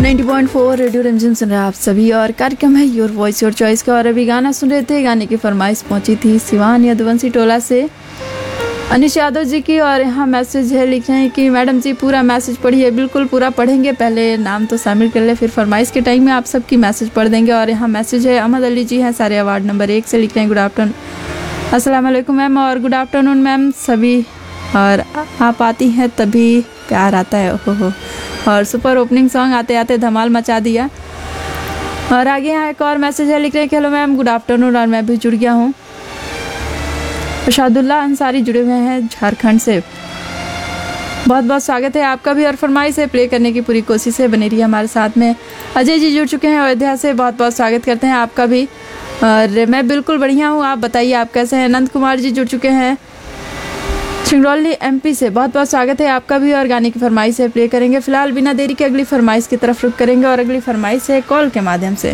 90.4 radio Ranjan सुन रहे हैं आप सभी और कार्यक्रम है योर वॉइस योर चॉइस का। और अभी गाना सुन रहे थे, गाने की फरमाइश पहुंची थी सिवान यदुवंशी टोला से अनिश यादव जी की। और यहाँ मैसेज है, लिखे हैं कि मैडम जी पूरा मैसेज पढ़िए। बिल्कुल पूरा पढ़ेंगे, पहले नाम तो शामिल कर ले, फिर फरमाइश के टाइम में आप सबकी मैसेज पढ़ देंगे। और यहाँ मैसेज है, अहमद अली जी हैं सारे वार्ड नंबर 1 से, लिख रहे हैं गुड आफ्टरनून, अस्सलाम वालेकुम मैम और गुड आफ्टरनून मैम सभी। और आप आती हैं तभी प्यार आता है, ओहो। और सुपर ओपनिंग सॉन्ग आते आते धमाल मचा दिया। और आगे यहाँ एक और मैसेज है, लिख रहे हैं कि हेलो मैम गुड आफ्टरनून और मैं भी जुड़ गया हूँ। शादुल्लाह अंसारी जुड़े हुए हैं झारखंड से, बहुत बहुत स्वागत है आपका भी। और फरमाइश है प्ले करने की पूरी कोशिश है, बने रही हमारे साथ में। अजय जी जुड़ चुके हैं अयोध्या से, बहुत बहुत स्वागत करते हैं आपका भी। और मैं बिल्कुल बढ़िया हूँ, आप बताइए आप कैसे हैं। नंद कुमार जी जुड़ चुके हैं चिंगरौली एमपी से, बहुत बहुत स्वागत है आपका भी। और गाने की फरमाइश है प्ले करेंगे। फिलहाल बिना देरी के अगली फरमाइश की तरफ रुख करेंगे और अगली फरमाइश है कॉल के माध्यम से।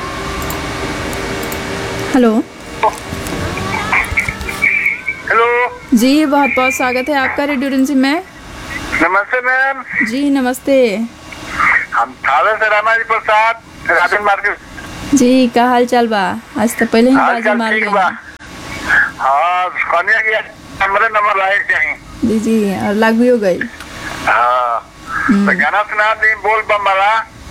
हेलो हेलो जी, बहुत बहुत स्वागत है आपका रेडियो रंजन में। नमस्ते मैम जी नमस्ते। हम थावे से रामाजी प्रसाद राजन मार्केट जी का हाल चाल बा? आज तो पहले ही बाजी मार ठीक गई। बा। हाँ कन्या की नंबर लाइक चाहिए जी जी, और लाग भी हो गई। हाँ तो गाना सुना दी बोल बम वाला।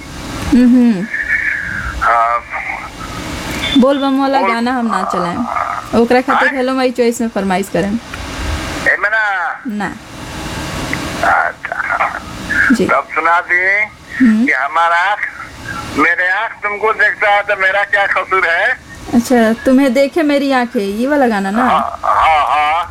हाँ बोल बम वाला गाना हम ना चलाएं, ओकरा खातिर हेलो माई चॉइस में फरमाइश करें ना। जी तब सुना दी कि हमारा आँख मेरे आँख तुमको देखता है तो मेरा क्या कसूर है। अच्छा, तुम्हें देखे मेरी आंखें, ये वाला गाना ना। हाँ हाँ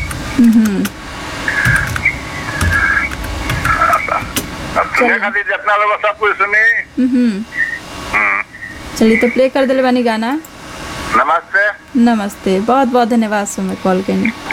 सुने खातिर जितना लोग सब कुछ सुनी। चलिए तो प्ले कर दिले बानी गाना। नमस्ते नमस्ते, बहुत बहुत धन्यवाद सो में कॉल करने।